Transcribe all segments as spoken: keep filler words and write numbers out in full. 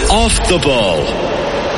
Off the Ball.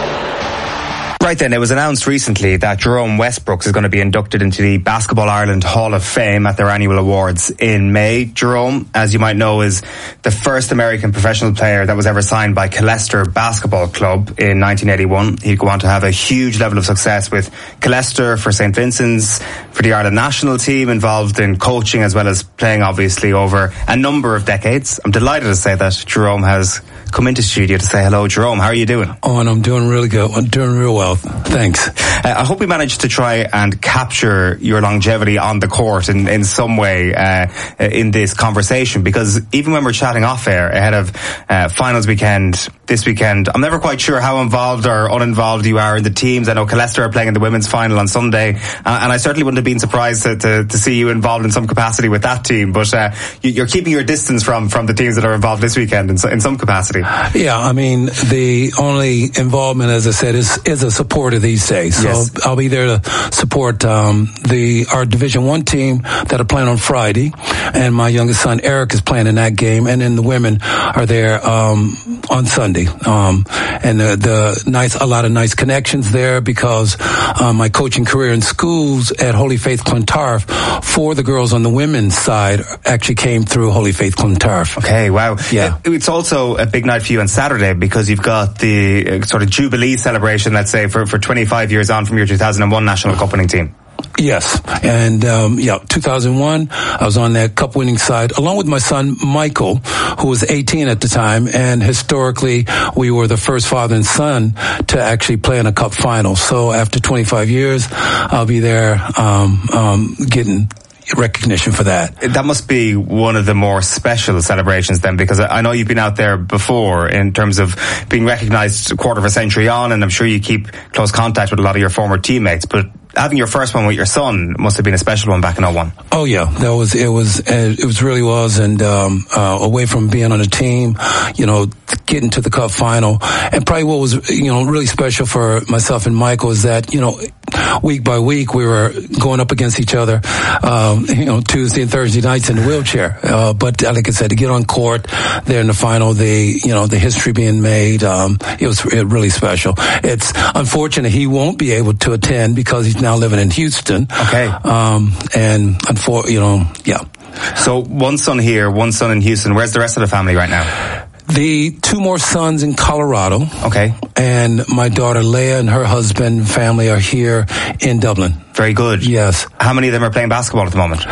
Right then, it was announced recently that Jerome Westbrooks is going to be inducted into the Basketball Ireland Hall of Fame at their annual awards in May. Jerome, as you might know, is the first American professional player that was ever signed by Killester Basketball Club in nineteen eighty-one. He'd go on to have a huge level of success with Killester, for Saint Vincent's, for the Ireland national team, involved in coaching as well as playing, obviously, over a number of decades. I'm delighted to say that Jerome has come into studio to say hello. Jerome, how are you doing? Oh, and I'm doing really good. I'm doing real well. Thanks. Uh, I hope we managed to try and capture your longevity on the court in, in some way uh, in this conversation, because even when we're chatting off air ahead of uh, finals weekend this weekend, I'm never quite sure how involved or uninvolved you are in the teams. I know Killester are playing in the women's final on Sunday, uh, and I certainly wouldn't have been surprised to, to, to see you involved in some capacity with that team, but uh, you're keeping your distance from, from the teams that are involved this weekend in, in some capacity. Yeah, I mean, the only involvement, as I said, is, is a supporter these days. So yes. I'll be there to support um, the our Division One team that are playing on Friday, and my youngest son Eric is playing in that game, and then the women are there um, on Sunday. Um, and the, the nice, a lot of nice connections there, because uh, my coaching career in schools at Holy Faith Clontarf for the girls on the women's side actually came through Holy Faith Clontarf. Okay, wow. Yeah. It's also a big night for you on Saturday, because you've got the uh, sort of Jubilee celebration, let's say, for, for twenty-five years on from your two thousand one National Cup winning team. Yes, and um, yeah, two thousand one, I was on that cup winning side along with my son Michael, who was eighteen at the time, and historically we were the first father and son to actually play in a cup final. So after twenty-five years, I'll be there um, um, getting recognition for that. That must be one of the more special celebrations then, because I know you've been out there before in terms of being recognised a quarter of a century on, and I'm sure you keep close contact with a lot of your former teammates, but having your first one with your son must have been a special one back in oh one. Oh yeah, that was, it was, it was really was, and um, uh, away from being on a team, you know, getting to the cup final, and probably what was, you know, really special for myself and Michael is that, you know, week by week we were going up against each other, um, you know, Tuesday and Thursday nights in the wheelchair. Uh, but like I said, to get on court there in the final, the, you know, the history being made, um, it was really special. It's unfortunate he won't be able to attend because he's now living in Houston. Okay. Um, and unfor- you know, yeah. So one son here, one son in Houston. Where's the rest of the family right now? The two more sons in Colorado. Okay. And my daughter Leah and her husband and family are here in Dublin. Very good. Yes. How many of them are playing basketball at the moment?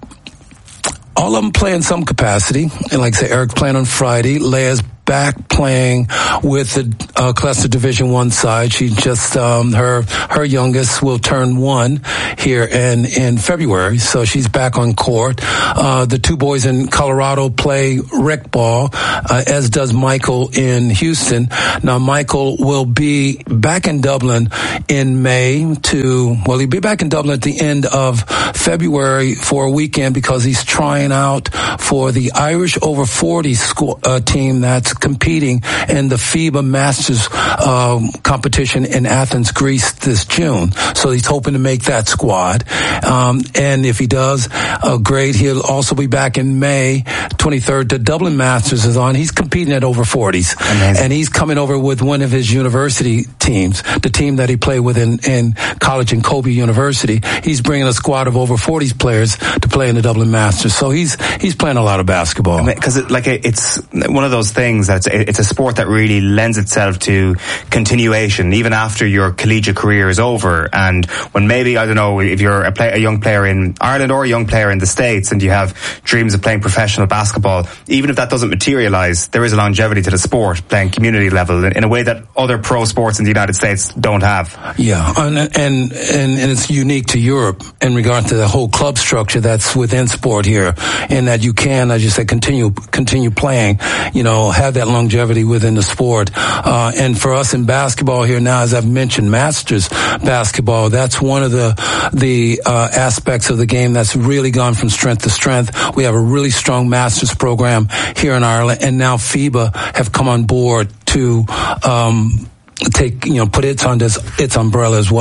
All of them play in some capacity. And like I say, Eric's playing on Friday. Leah's back playing with the uh, Killester Division One side. She just um, her her youngest will turn one here in in February, so she's back on court. Uh, the two boys in Colorado play rec ball, uh, as does Michael in Houston. Now Michael will be back in Dublin in May to well, he'll be back in Dublin at the end of February for a weekend because he's trying out for the Irish over forty school, uh, team that's competing in the FIBA Masters um, competition in Athens, Greece this June. So he's hoping to make that squad. Um, and if he does, uh, great. He'll also be back in May twenty-third. The Dublin Masters is on. He's competing at over forties. Amazing. And he's coming over with one of his university teams, the team that he played with in, in college in Kobe University. He's bringing a squad of over forty players to play in the Dublin Masters. So he's he's playing a lot of basketball. Because I mean, it, like it's one of those things that it's, it's a sport that really lends itself to continuation even after your collegiate career is over. And when maybe, I don't know, if you're a, play, a young player in Ireland or a young player in the States and you have dreams of playing professional basketball, even if that doesn't materialize, there is a longevity to the sport, playing community level in, in a way that other pro sports in the United States don't have. Yeah, and and and, and it's unique to Europe in regard to the whole club structure that's within sport here, in that you can, as you say, continue continue playing, you know, have that longevity within the sport. Uh, and for us in basketball here now, as I've mentioned, Masters basketball, that's one of the the uh, aspects of the game that's really gone from strength to strength. We have a really strong Masters program here in Ireland, and now FIBA have come on board to um, take, you know, put it under its umbrella as well.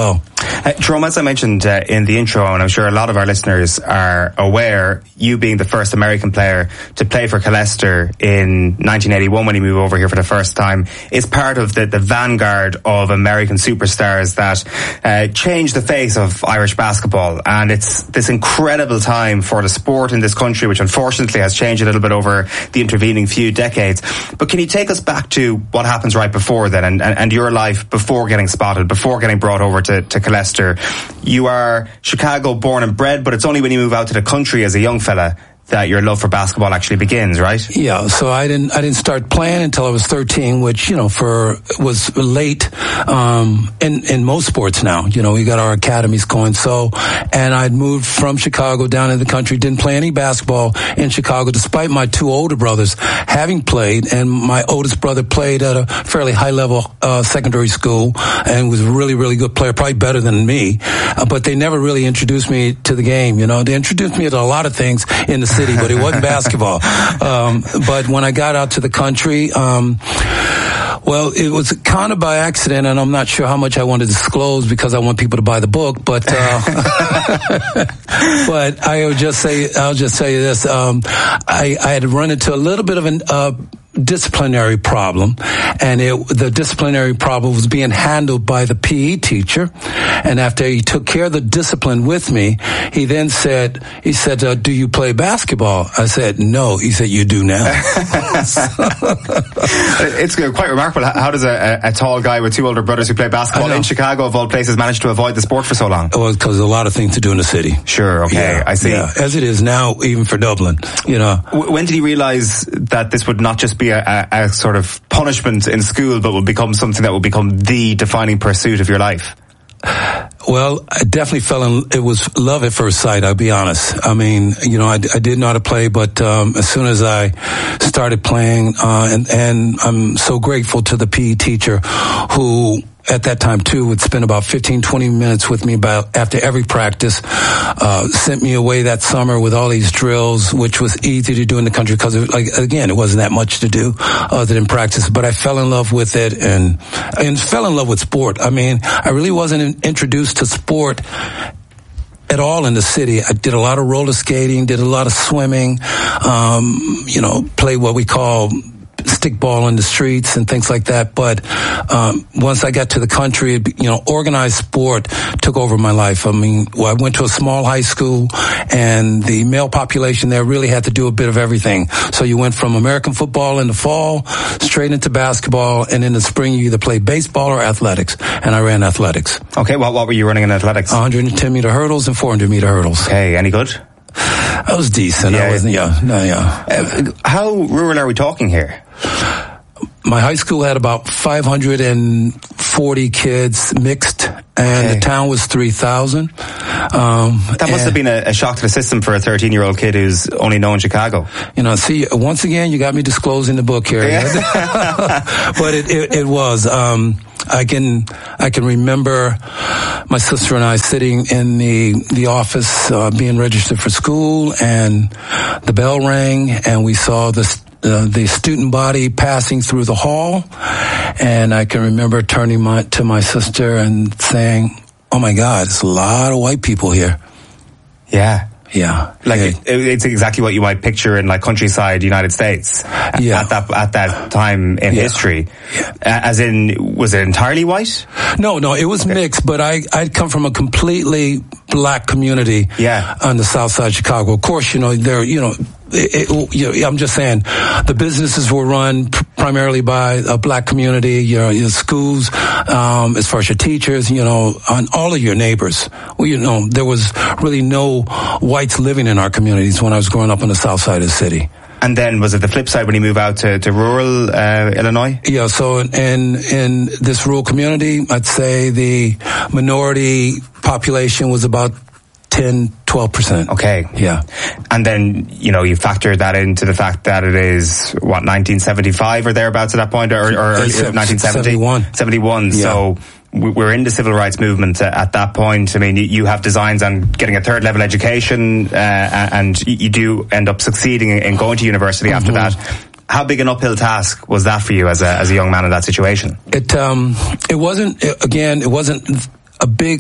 Uh, Jerome, as I mentioned uh, in the intro, and I'm sure a lot of our listeners are aware, you being the first American player to play for Leicester in nineteen eighty-one when you moved over here for the first time, is part of the, the vanguard of American superstars that uh, changed the face of Irish basketball. And it's this incredible time for the sport in this country, which unfortunately has changed a little bit over the intervening few decades. But can you take us back to what happens right before then, and, and, and your life before getting spotted, before getting brought over to, to Leicester? You are Chicago born and bred, but it's only when you move out to the country as a young fella that your love for basketball actually begins, right? Yeah, so I didn't I didn't start playing until I was thirteen, which, you know, for was late um in in most sports now. You know, we got our academies going. So, and I'd moved from Chicago down in the country, didn't play any basketball in Chicago, despite my two older brothers having played, and my oldest brother played at a fairly high level uh secondary school and was a really, really good player, probably better than me. Uh, but they never really introduced me to the game. You know, they introduced me to a lot of things in the city, but it wasn't basketball. Um, but when I got out to the country, um, well, it was kind of by accident, and I'm not sure how much I want to disclose because I want people to buy the book. But uh, but I would just say, I'll just say this: um, I, I had run into a little bit of an uh, disciplinary problem, and it, the disciplinary problem was being handled by the P E teacher. And after he took care of the discipline with me, he then said, he said, uh, do you play basketball? I said, no. He said, you do now. It's quite remarkable. How does a, a tall guy with two older brothers who play basketball in Chicago, of all places, manage to avoid the sport for so long? Well, because there's a lot of things to do in the city. Sure, okay, yeah, I see. Yeah. As it is now, even for Dublin, you know. When did he realize that this would not just be a, a, a sort of punishment in school, but would become something that would become the defining pursuit of your life? Well, I definitely fell in, it was love at first sight, I'll be honest. I mean, you know, I, I didn't know how to play, but um, as soon as I started playing, uh, and, and I'm so grateful to the P E teacher who, at that time too, would spend about fifteen, twenty minutes with me about after every practice, uh, sent me away that summer with all these drills, which was easy to do in the country because, like, again, it wasn't that much to do other than practice. But I fell in love with it and, and fell in love with sport. I mean, I really wasn't introduced to sport at all in the city. I did a lot of roller skating, did a lot of swimming, um, you know, played what we call stickball in the streets and things like that. But um, once I got to the country, you know, organized sport took over my life. I mean, well, I went to a small high school, and the male population there really had to do a bit of everything. So you went from American football in the fall straight into basketball, and in the spring you either played baseball or athletics. And I ran athletics. Okay, well, what were you running in athletics? one hundred ten meter hurdles and four hundred meter hurdles. Okay, any good? I was decent. Yeah, I wasn't, yeah, no, yeah. Uh, how rural are we talking here? My high school had about five hundred forty kids mixed, and okay. The town was three thousand. Um, that must have been a, a shock to the system for a thirteen-year-old kid who's only known Chicago. You know, see, once again, you got me disclosing the book here. Yeah. But it, it, it was... Um, I can I can remember my sister and I sitting in the the office uh, being registered for school, and the bell rang, and we saw the uh, the student body passing through the hall, and I can remember turning my, to my sister and saying, "Oh my God, there's a lot of white people here." Yeah. Yeah, like yeah. It, it's exactly what you might picture in like countryside United States yeah. at that at that time in yeah. history. Yeah. As in, was it entirely white? No, no, it was okay. mixed. But I I'd come from a completely black community. Yeah. On the south side of Chicago. Of course, you know there. You know, it, it, you know, I'm just saying, the businesses were run pr- primarily by a black community. You know, your schools, um, as far as your teachers, you know, and all of your neighbors. Well, you know, there was really no whites living in our communities when I was growing up on the south side of the city. And then was it the flip side when you move out to, to rural uh, Illinois? Yeah, so in, in in this rural community, I'd say the minority population was about ten, twelve percent. Okay. Yeah. And then, you know, you factor that into the fact that it is, what, nineteen seventy-five or thereabouts at that point, or, or nineteen seventy? seventy-one. seventy-one, yeah. So we're in the civil rights movement at that point. I mean, you have designs on getting a third level education, uh, and you do end up succeeding in going to university after mm-hmm. that. How big an uphill task was that for you as a as a young man in that situation? It um it wasn't, again, it wasn't a big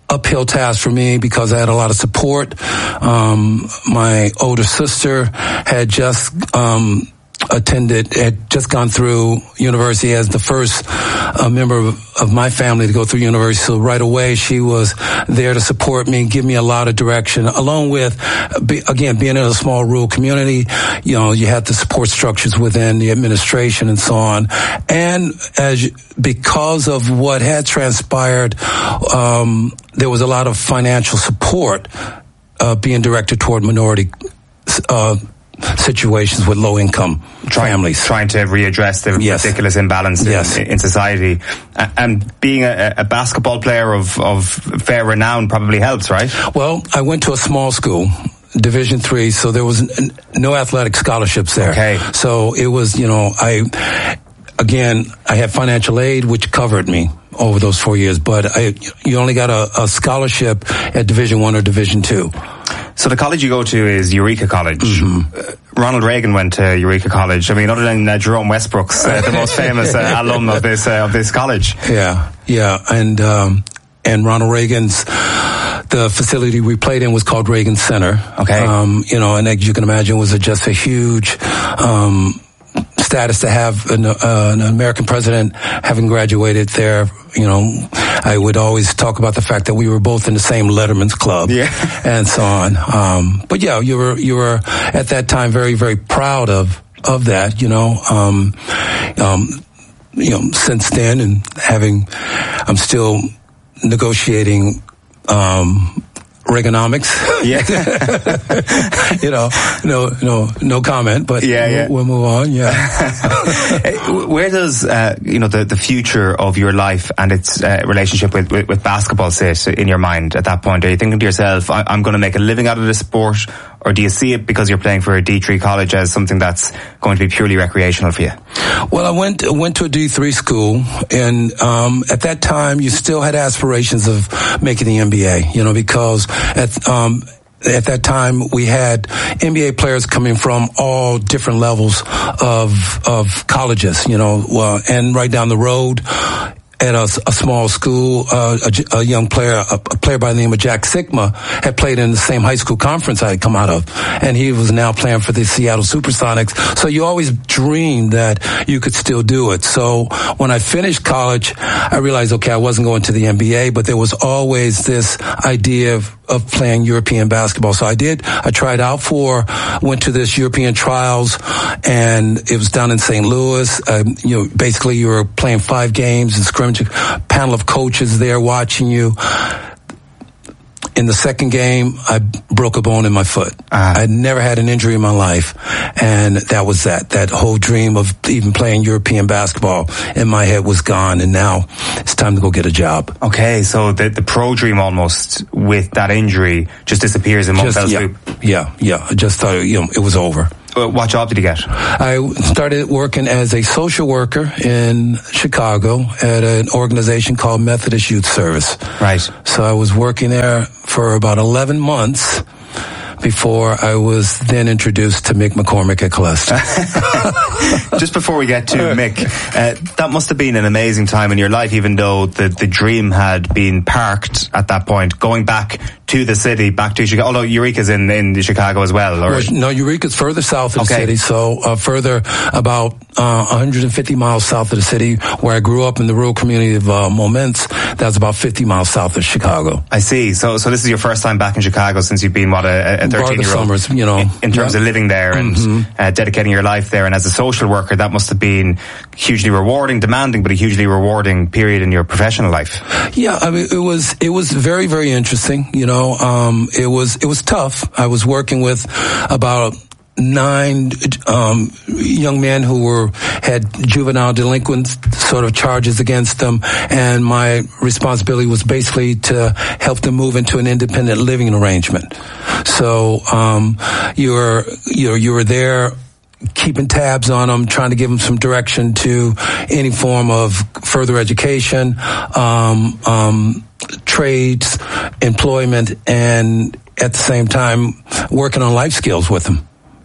uphill task for me because I had a lot of support. Um, my older sister had just um, attended, had just gone through university as the first uh, member of, of my family to go through university. So right away, she was there to support me, give me a lot of direction, along with, be, again, being in a small rural community. You know, you had the support structures within the administration and so on. And as because of what had transpired, um, there was a lot of financial support uh, being directed toward minority uh situations with low-income trying, families. Trying to readdress the yes. ridiculous imbalance yes. in, in society. And being a, a basketball player of, of fair renown probably helps, right? Well, I went to a small school, Division three, so there was n- no athletic scholarships there. Okay. So it was, you know, I, again, I had financial aid, which covered me over those four years, but I, you only got a, a scholarship at Division one or Division two. So the college you go to is Eureka College. Mm-hmm. Uh, Ronald Reagan went to Eureka College. I mean, other than uh, Jerome Westbrook's uh, the most famous uh, alum of this uh, of this college. Yeah, yeah, and um, and Ronald Reagan's the facility we played in was called Reagan Center. Okay, um, you know, and as you can imagine, was a, just a huge. Um, status to have an, uh, an American president having graduated there. You know, I would always talk about the fact that we were both in the same Letterman's Club, yeah. and so on. Um, but yeah, you were you were at that time very very proud of of that. You know, um, um, you know, since then and having, I'm still negotiating. Um, Reaganomics. Yeah. You know, no, no, no comment, but yeah, yeah. We'll, we'll move on. Yeah. Where does, uh, you know, the, the future of your life and its uh, relationship with, with, with basketball sit in your mind at that point? Are you thinking to yourself, I, I'm going to make a living out of this sport? Or do you see it because you're playing for a D three college as something that's going to be purely recreational for you? Well, I went went to a D three school, and um, at that time, you still had aspirations of making the N B A. You know, because at um, at that time we had N B A players coming from all different levels of of colleges. You know, well, and right down the road. At a, a small school, uh, a, a young player, a, a player by the name of Jack Sikma, had played in the same high school conference I had come out of, and he was now playing for the Seattle Supersonics. So you always dreamed that you could still do it. So when I finished college, I realized, okay, I wasn't going to the N B A, but there was always this idea of, of playing European basketball. So I did. I tried out for, went to this European trials, and it was down in Saint Louis. Um, you know, basically you were playing five games and scrimmage. Panel of coaches there watching you. In the second game, I broke a bone in my foot. Uh-huh. I'd never had an injury in my life, and that was that. That whole dream of even playing European basketball in my head was gone, and now it's time to go get a job. Okay, so the, the pro dream almost with that injury just disappears in one fell swoop. Yeah, yeah. I just thought, you know, it was over. What job did you get? I started working as a social worker in Chicago at an organization called Methodist Youth Service. Right. So I was working there for about eleven months before I was then introduced to Mick McCormick at Callista. Just before we get to Mick, uh, that must have been an amazing time in your life, even though the, the dream had been parked at that point, going back to the city, back to Chicago, although Eureka's in, in Chicago as well. Or? well no, Eureka's further south of the okay. city, so uh, further about uh, one hundred fifty miles south of the city, where I grew up in the rural community of uh, Moments. That's about fifty miles south of Chicago. I see. So so this is your first time back in Chicago since you've been, what, a, a thirteen-year-old? Summers, you know. In, in terms yeah. of living there and mm-hmm. uh, dedicating your life there. And as a social worker, that must have been hugely rewarding, demanding, but a hugely rewarding period in your professional life. Yeah, I mean, it was, it was very, very interesting. You know, um, it was, it was tough. I was working with about nine um young men who were had juvenile delinquent sort of charges against them, and my responsibility was basically to help them move into an independent living arrangement. So um you're you're you were there keeping tabs on them, trying to give them some direction to any form of further education, um um trades, employment, and at the same time working on life skills with them.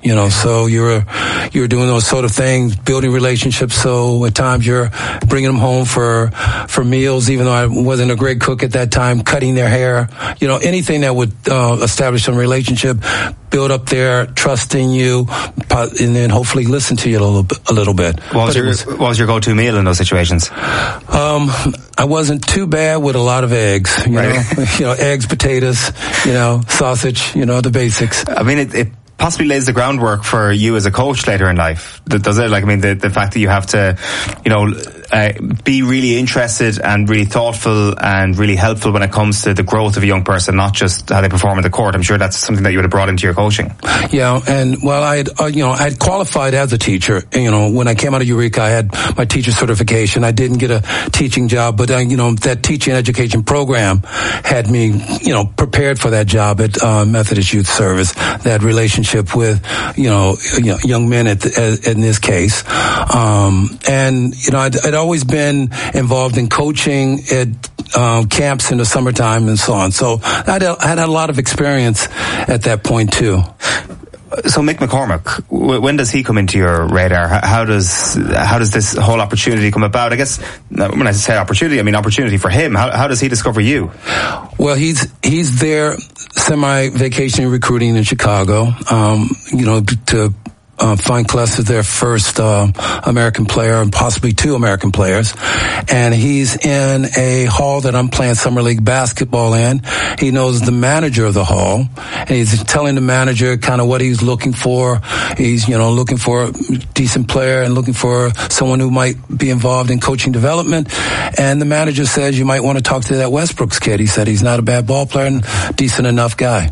You know, so you're you're doing those sort of things, building relationships. So at times you're bringing them home for for meals, even though I wasn't a great cook at that time. Cutting their hair, you know, anything that would uh, establish some relationship, build up their trust in you, and then hopefully listen to you a little bit. A little bit. What was, your, was, what was your go-to meal in those situations? Um, I wasn't too bad with a lot of eggs. You right. know, you know, eggs, potatoes, you know, sausage. You know, the basics. I mean, it. it possibly lays the groundwork for you as a coach later in life, does it? Like, I mean, the, the fact that you have to, you know, uh, be really interested and really thoughtful and really helpful when it comes to the growth of a young person, not just how they perform in the court. I'm sure that's something that you would have brought into your coaching. Yeah, and well, I, uh, you know, I'd qualified as a teacher. You know, when I came out of Eureka, I had my teacher certification. I didn't get a teaching job, but uh, you know, that teaching education program had me, you know, prepared for that job at uh, Methodist Youth Service. That relationship with, you know, young men at the, in this case. Um, and, you know, I'd, I'd always been involved in coaching at um, camps in the summertime and so on. So I'd, I had a lot of experience at that point too. So Mick McCormack, when does he come into your radar? How does how does this whole opportunity come about? I guess when I say opportunity, I mean opportunity for him. How, how does he discover you? Well, he's he's there semi-vacation recruiting in Chicago. Um, you know, to Uh, find Kless as their first uh, American player and possibly two American players. And he's in a hall that I'm playing summer league basketball in. He knows the manager of the hall. And he's telling the manager kind of what he's looking for. He's, you know, looking for a decent player and looking for someone who might be involved in coaching development. And the manager says, you might want to talk to that Westbrooks kid. He said he's not a bad ball player and decent enough guy.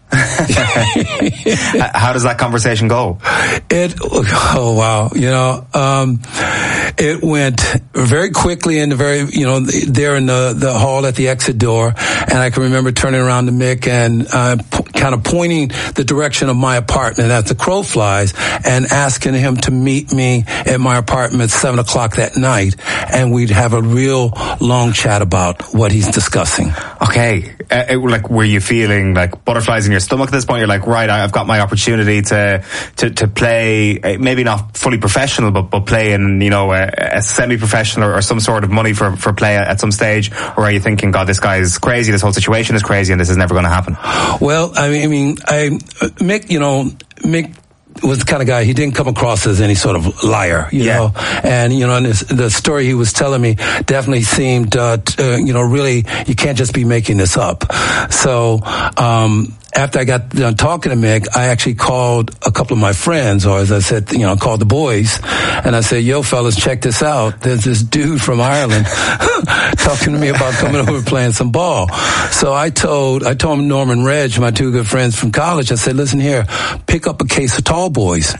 How does that conversation go? It, oh wow, you know, um, it went very quickly in the very, you know, there in the, the hall at the exit door. And I can remember turning around to Mick and, uh, p- kind of pointing the direction of my apartment as the crow flies and asking him to meet me at my apartment at seven o'clock that night. And we'd have a real long chat about what he's discussing. Okay. Uh, it, like, were you feeling like butterflies in your stomach at this point? You're like, right, I've got my opportunity to to, to play, maybe not fully professional, but, but play in, you know, a, a semi-professional or, or some sort of money for, for play at some stage? Or are you thinking, God, this guy is crazy, this whole situation is crazy, and this is never going to happen? Well, I mean, I mean, I, Mick, you know, Mick was the kind of guy, he didn't come across as any sort of liar, you yeah. know, and, you know, and this, the story he was telling me definitely seemed, uh, t- uh, you know, really, you can't just be making this up. So, um, after I got done talking to Mick, I actually called a couple of my friends, or as I said, you know, I called the boys, and I said, yo, fellas, check this out. There's this dude from Ireland talking to me about coming over and playing some ball. So I told, I told Norman Reg, my two good friends from college, I said, listen here, pick up a case of Tall Boys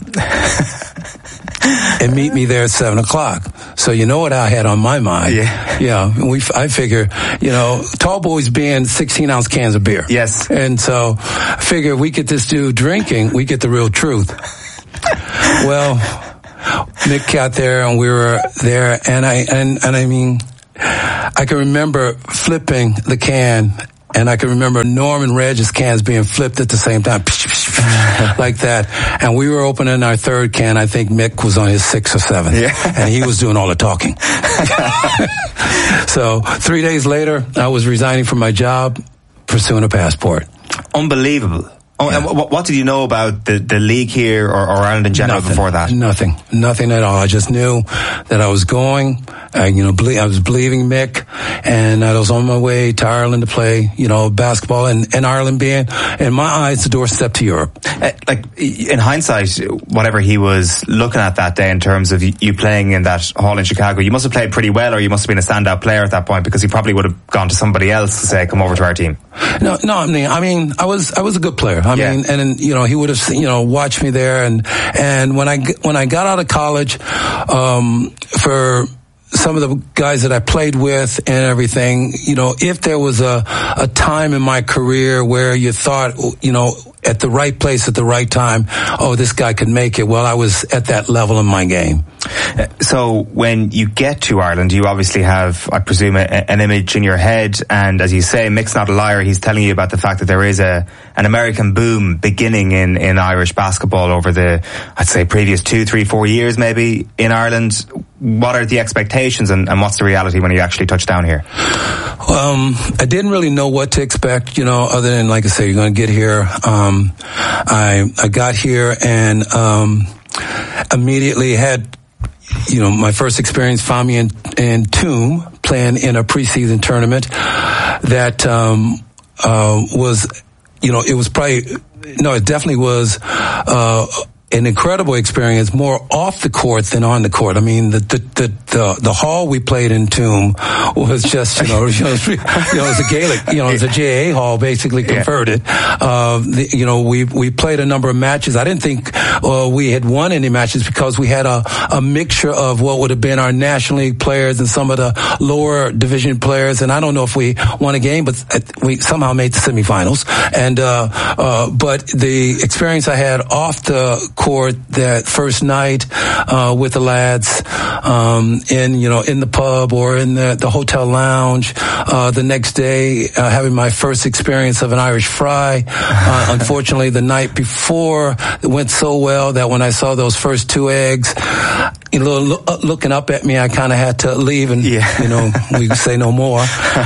and meet me there at seven o'clock. So you know what I had on my mind. Yeah. Yeah. We, I figure, you know, Tall Boys being sixteen ounce cans of beer. Yes. And so I figure if we get this dude drinking, we get the real truth. Well, Mick got there and we were there, and I, and, and I mean, I can remember flipping the can, and I can remember Norman Reg's cans being flipped at the same time. Like that. And we were opening our third can. I think Mick was on his sixth or seventh. Yeah. And he was doing all the talking. So three days later, I was resigning from my job, pursuing a passport. Unbelievable. Oh, yeah. And what, what did you know about the, the league here or, or Ireland in general Nothing. before that? Nothing. Nothing at all. I just knew that I was going. I, you know, ble- I was believing Mick, and I was on my way to Ireland to play, you know, basketball, and, and Ireland being, in my eyes, the doorstep to Europe. Uh, like, in hindsight, whatever he was looking at that day in terms of you playing in that hall in Chicago, you must have played pretty well, or you must have been a standout player at that point, because he probably would have gone to somebody else to say, come over to our team. No, no, I mean, I mean, I was, I was a good player. I yeah. mean, and, you know, he would have, you know, watched me there, and, and when I, when I got out of college, um, for, some of the guys that I played with and everything, you know, if there was a, a time in my career where you thought, you know, at the right place at the right time, oh, this guy could make it. Well, I was at that level in my game. So when you get to Ireland, you obviously have, I presume, a, an image in your head. And as you say, Mick's not a liar. He's telling you about the fact that there is a an American boom beginning in, in Irish basketball over the, I'd say, previous two, three, four years maybe in Ireland. What are the expectations and, and what's the reality when you actually touch down here? Um, I didn't really know what to expect, you know, other than, like I say, you're going to get here. Um, I, I got here and, um, immediately had, you know, my first experience found me in, in Tuam playing in a preseason tournament that, um, uh, was, you know, it was probably, no, it definitely was, uh, an incredible experience, more off the court than on the court. I mean, the the the the, the hall we played in Tuam was just, you know, you know, you know, it was a Gaelic, you know, it was a J A hall basically converted. Yeah. Uh, the, you know, we we played a number of matches. I didn't think uh, we had won any matches because we had a a mixture of what would have been our National League players and some of the lower division players. And I don't know if we won a game, but we somehow made the semifinals. And uh, uh, but the experience I had off the court that first night uh with the lads um in you know in the pub or in the, the hotel lounge, uh the next day uh, having my first experience of an Irish fry. Uh, unfortunately the night before it went so well that when I saw those first two eggs, you know, look, looking up at me, I kind of had to leave and yeah. you know we say no more.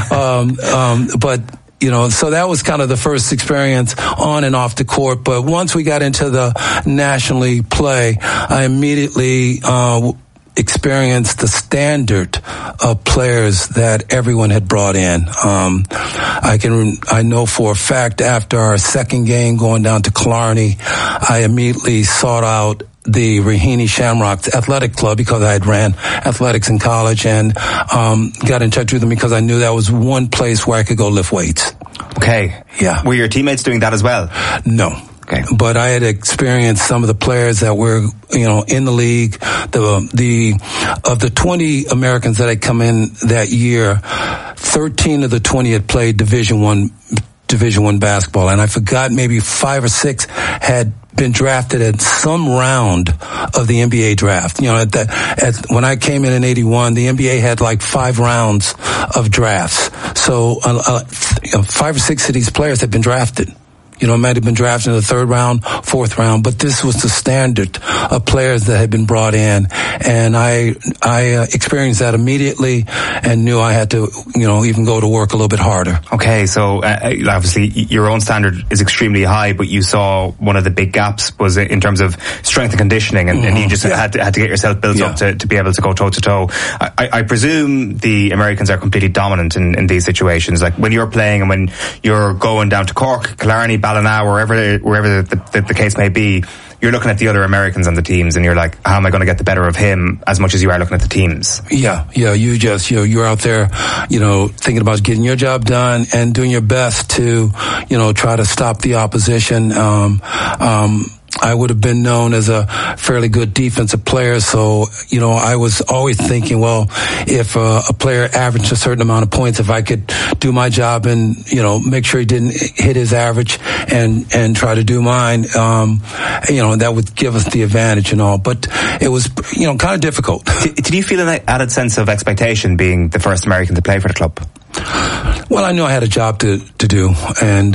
um um but You know, so that was kind of the first experience on and off the court. But once we got into the National League play, I immediately uh, experienced the standard of players that everyone had brought in. Um, I can, I know for a fact after our second game going down to Killarney, I immediately sought out the Raheny Shamrocks Athletic Club because I had ran athletics in college and um got in touch with them because I knew that was one place where I could go lift weights. Okay. Yeah. Were your teammates doing that as well? No. Okay. But I had experienced some of the players that were, you know, in the league. The, the, of the twenty Americans that had come in that year, thirteen of the twenty had played Division One, Division One basketball. And I forgot maybe five or six had been drafted at some round of the N B A draft. You know, at the, at, when I came in in eighty-one, the N B A had like five rounds of drafts. So, uh, uh, five or six of these players had been drafted. You know, might have been drafted in the third round, fourth round, but this was the standard of players that had been brought in. And I, I uh, experienced that immediately and knew I had to, you know, even go to work a little bit harder. Okay, so uh, obviously your own standard is extremely high, but you saw one of the big gaps was in terms of strength and conditioning, and, mm-hmm. and you just yeah. had to had to get yourself built yeah. up to, to be able to go toe to toe. I, I presume the Americans are completely dominant in, in these situations. Like when you're playing and when you're going down to Cork, Killarney, Ballina, wherever wherever the, the, the case may be, you're looking at the other Americans on the teams and you're like, how am I going to get the better of him, as much as you are looking at the teams? Yeah, yeah, you just, you know, you're out there, you know, thinking about getting your job done and doing your best to, you know, try to stop the opposition. Um, um, I would have been known as a fairly good defensive player, so, you know, I was always thinking, well, if uh, a player averaged a certain amount of points, if I could do my job and, you know, make sure he didn't hit his average and, and try to do mine, um, you know, that would give us the advantage and all. But it was, you know, kind of difficult. Did, did you feel an added sense of expectation being the first American to play for the club? Well, I knew I had a job to, to do, and